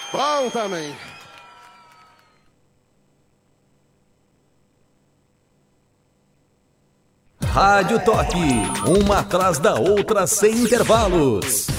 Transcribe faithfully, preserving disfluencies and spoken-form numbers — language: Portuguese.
Bom também. Rádio Toque, uma atrás da outra sem intervalos.